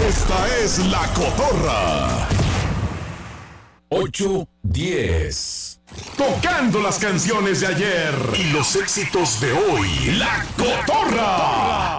Esta es La Cotorra. 8:10. Tocando las canciones de ayer y los éxitos de hoy. La Cotorra.